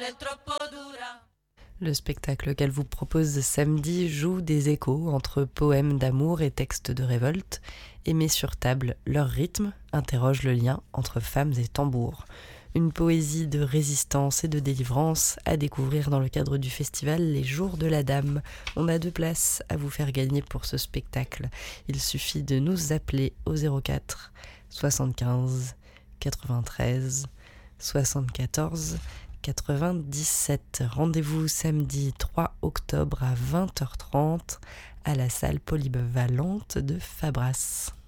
Le spectacle qu'elle vous propose samedi joue des échos entre poèmes d'amour et textes de révolte et met sur table leur rythme, interroge le lien entre femmes et tambours. Une poésie de résistance et de délivrance à découvrir dans le cadre du festival Les Jours de la Dame. On a 2 places à vous faire gagner pour ce spectacle. Il suffit de nous appeler au 04 75 93 74 97. Rendez-vous samedi 3 octobre à 20h30 à la salle polyvalente de Fabras.